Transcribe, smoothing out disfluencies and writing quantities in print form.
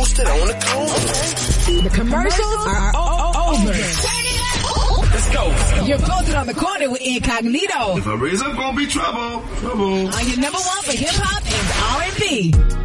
toasted on the cone. The commercials are over. Let's go. You're posted on the corner with Incognito. If I raise up, gonna be trouble. Trouble. On your number one for hip hop and R&B.